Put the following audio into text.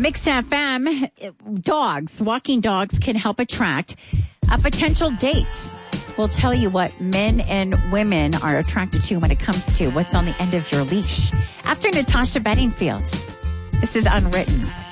Mix FM, walking dogs can help attract a potential date. We'll tell you what men and women are attracted to when it comes to what's on the end of your leash. After Natasha Bedingfield, this is Unwritten.